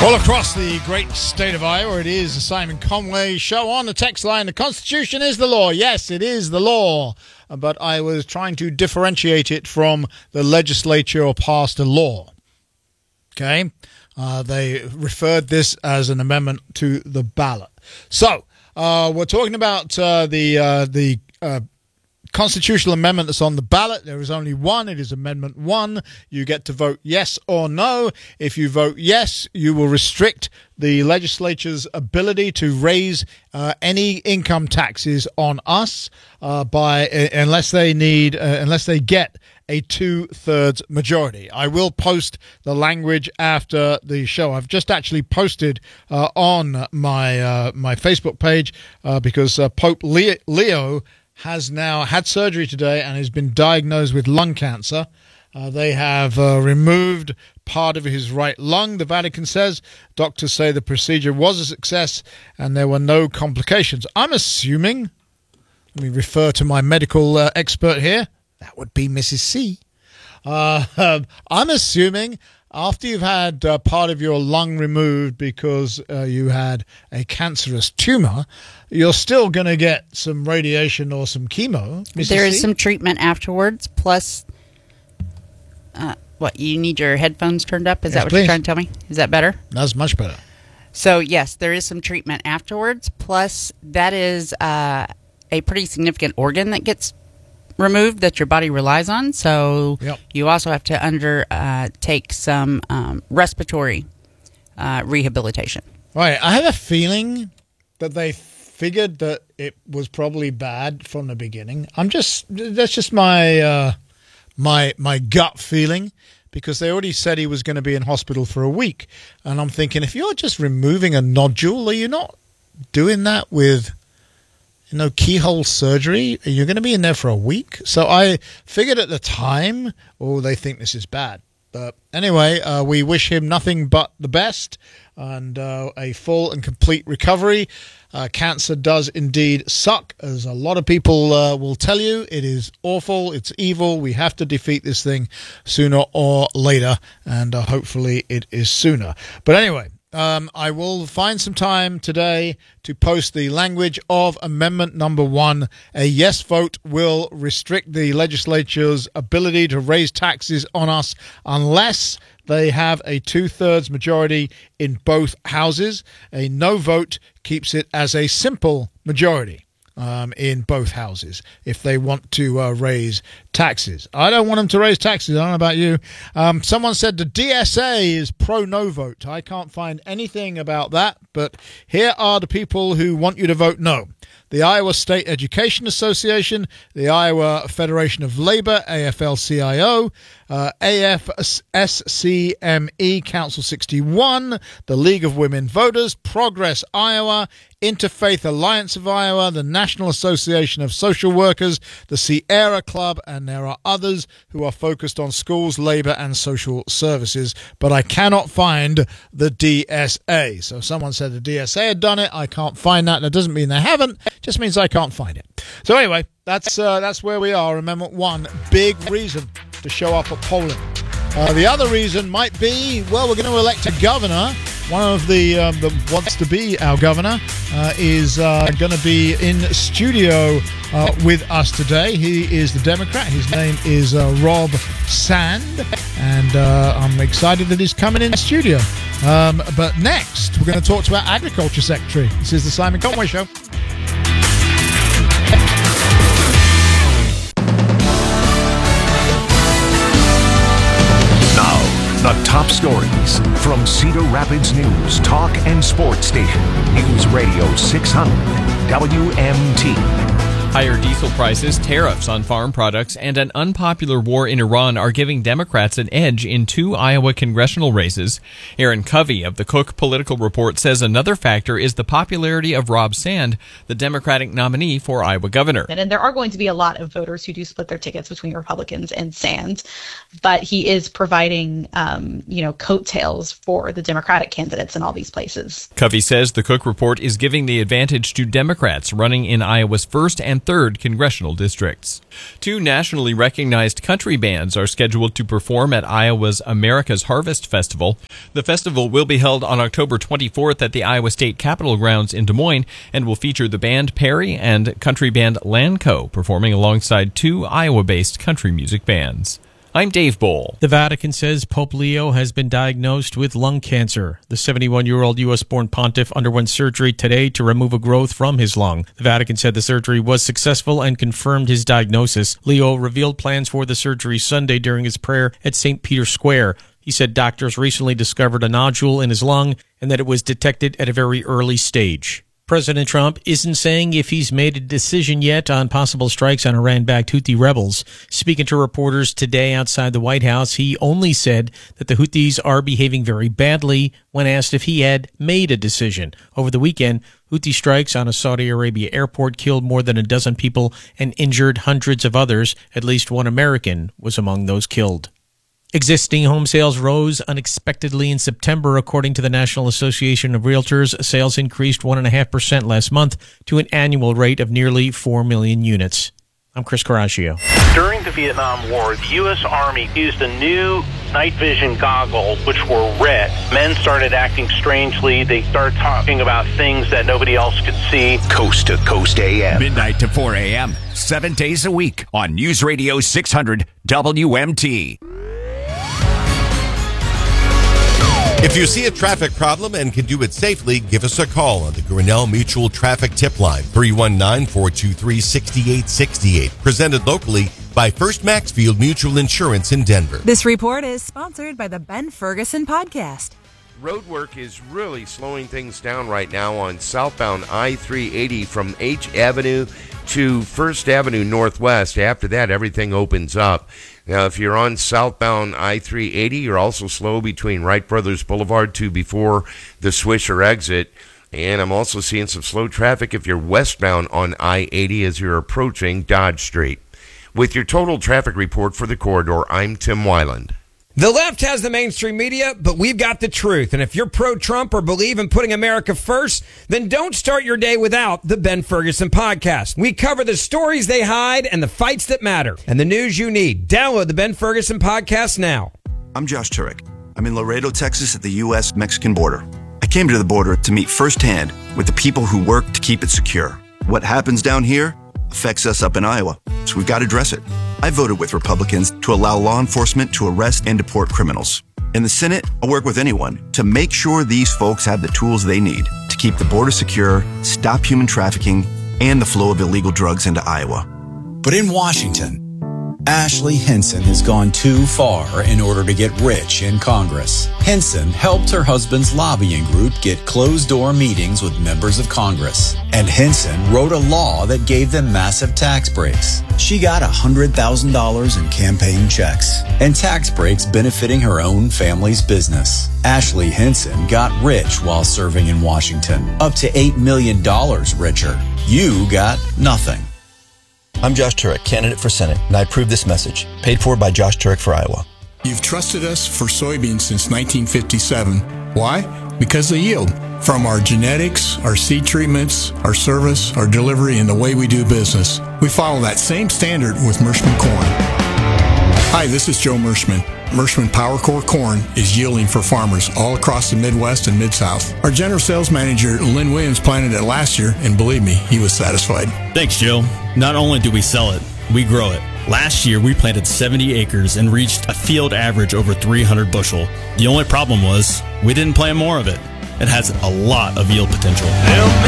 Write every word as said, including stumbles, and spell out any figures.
All across the great state of Iowa, it is the Simon Conway Show on the text line. The Constitution is the law. Yes, it is the law. But I was trying to differentiate it from the legislature passed a law. Okay? Uh, they referred this as an amendment to the ballot. So, uh, we're talking about uh, the uh, the uh, constitutional amendment that's on the ballot. There is only one. It is Amendment one. You get to vote yes or no. If you vote yes, you will restrict the legislature's ability to raise uh, any income taxes on us uh, by uh, unless they need uh, unless they get a two-thirds majority. I will post the language after the show. I've just actually posted uh, on my uh, my Facebook page uh, because uh, Pope Leo, Leo has now had surgery today and has been diagnosed with lung cancer. Uh, they have uh, removed part of his right lung, the Vatican says. Doctors say the procedure was a success and there were no complications. I'm assuming, let me refer to my medical uh, expert here, that would be Missus C. Uh, I'm assuming after you've had uh, part of your lung removed because uh, you had a cancerous tumor, you're still going to get some radiation or some chemo. Missus There is C? some treatment afterwards, plus, uh, what, you need your headphones turned up? Is Yes, that what please. you're trying to tell me? Is that better? That's much better. So, yes, there is some treatment afterwards, plus that is uh, a pretty significant organ that gets removed that your body relies on. So Yep. you also have to undertake uh, some um, respiratory uh, rehabilitation. Right. I have a feeling that they figured that it was probably bad from the beginning. I'm just that's just my uh, my my gut feeling, because they already said he was going to be in hospital for a week, and I'm thinking, if you're just removing a nodule, are you not doing that with, you know, keyhole surgery? You're going to be in there for a week. So I figured at the time, oh, they think this is bad. But anyway, uh, we wish him nothing but the best and uh, a full and complete recovery. Uh, cancer does indeed suck, as a lot of people uh, will tell you. It is awful. It's evil. We have to defeat this thing sooner or later, and uh, hopefully it is sooner. But anyway, Um, I will find some time today to post the language of Amendment Number One. A yes vote will restrict the legislature's ability to raise taxes on us unless they have a two-thirds majority in both houses. A no vote keeps it as a simple majority um, in both houses if they want to uh, raise taxes. I don't want them to raise taxes. I don't know about you. Um, someone said the D S A is pro-no vote. I can't find anything about that, but here are the people who want you to vote no. The Iowa State Education Association, the Iowa Federation of Labor, A F L C I O, uh, A F S C M E Council sixty-one, the League of Women Voters, Progress Iowa, Interfaith Alliance of Iowa, the National Association of Social Workers, the Sierra Club, and there are others who are focused on schools, labor, and social services, but I cannot find the D S A. So someone said the D S A had done it. I can't find that. That doesn't mean they haven't. It just means I can't find it. So anyway, that's uh, that's where we are. Amendment one, big reason to show up at polling. Uh, the other reason might be, well, we're going to elect a governor. One of the um, that wants to be our governor uh, is uh, going to be in studio uh, with us today. He is the Democrat. His name is uh, Rob Sand, and uh, I'm excited that he's coming in studio. Um, but next, we're going to talk to our Agriculture Secretary. This is the Simon Conway Show. The top stories from Cedar Rapids News, Talk and Sports Station. News Radio six hundred W M T. Higher diesel prices, tariffs on farm products, and an unpopular war in Iran are giving Democrats an edge in two Iowa congressional races. Aaron Covey of the Cook Political Report says another factor is the popularity of Rob Sand, the Democratic nominee for Iowa governor. And there are going to be a lot of voters who do split their tickets between Republicans and Sand, but he is providing, um, you know, coattails for the Democratic candidates in all these places. Covey says the Cook Report is giving the advantage to Democrats running in Iowa's first and and third congressional districts. Two nationally recognized country bands are scheduled to perform at Iowa's America's Harvest Festival. The festival will be held on October twenty-fourth at the Iowa State Capitol grounds in Des Moines and will feature the band Perry and country band Lanco performing alongside two Iowa-based country music bands. I'm Dave Bohl. The Vatican says Pope Leo has been diagnosed with lung cancer. The seventy-one-year-old U S-born pontiff underwent surgery today to remove a growth from his lung. The Vatican said the surgery was successful and confirmed his diagnosis. Leo revealed plans for the surgery Sunday during his prayer at Saint Peter's Square. He said doctors recently discovered a nodule in his lung and that it was detected at a very early stage. President Trump isn't saying if he's made a decision yet on possible strikes on Iran-backed Houthi rebels. Speaking to reporters today outside the White House, he only said that the Houthis are behaving very badly when asked if he had made a decision. Over the weekend, Houthi strikes on a Saudi Arabia airport killed more than a dozen people and injured hundreds of others. At least one American was among those killed. Existing home sales rose unexpectedly in September. According to the National Association of Realtors, sales increased one point five percent last month to an annual rate of nearly four million units. I'm Chris Caraccio. During the Vietnam War, the U S Army used a new night vision goggle, which were red. Men started acting strangely. They started talking about things that nobody else could see. Coast to Coast A M. Midnight to four a.m., seven days a week on News Radio six hundred W M T. If you see a traffic problem and can do it safely, give us a call on the Grinnell Mutual Traffic Tip Line, three one nine, four two three, six eight six eight. Presented locally by First Maxfield Mutual Insurance in Denver. This report is sponsored by the Ben Ferguson Podcast. Road work is really slowing things down right now on southbound I three eighty from H Avenue to First Avenue Northwest. After that, everything opens up. Now, if you're on southbound I three eighty, you're also slow between Wright Brothers Boulevard to before the Swisher exit. And I'm also seeing some slow traffic if you're westbound on I eighty as you're approaching Dodge Street. With your total traffic report for the corridor, I'm Tim Weiland. The left has the mainstream media, but we've got the truth. And if you're pro-Trump or believe in putting America first, then don't start your day without the Ben Ferguson Podcast. We cover the stories they hide and the fights that matter and the news you need. Download the Ben Ferguson Podcast now. I'm Josh Turek. I'm in Laredo, Texas at the U S Mexican border. I came to the border to meet firsthand with the people who work to keep it secure. What happens down here affects us up in Iowa, so we've got to address it. I voted with Republicans to allow law enforcement to arrest and deport criminals. In the Senate, I'll work with anyone to make sure these folks have the tools they need to keep the border secure, stop human trafficking, and the flow of illegal drugs into Iowa. But in Washington, Ashley Hinson has gone too far in order to get rich in Congress. Hinson helped her husband's lobbying group get closed-door meetings with members of Congress. And Hinson wrote a law that gave them massive tax breaks. She got one hundred thousand dollars in campaign checks and tax breaks benefiting her own family's business. Ashley Hinson got rich while serving in Washington, up to eight million dollars richer. You got nothing. I'm Josh Turek, candidate for Senate, and I approve this message, paid for by Josh Turek for Iowa. You've trusted us for soybeans since nineteen fifty-seven. Why? Because they yield. From our genetics, our seed treatments, our service, our delivery, and the way we do business, we follow that same standard with Mershman corn. Hi, this is Joe Mershman. Mershman PowerCore corn is yielding for farmers all across the Midwest and Mid-South. Our general sales manager, Lynn Williams, planted it last year, and believe me, he was satisfied. Thanks, Joe. Not only do we sell it, we grow it. Last year, we planted seventy acres and reached a field average over three hundred bushel. The only problem was we didn't plant more of it. It has a lot of yield potential.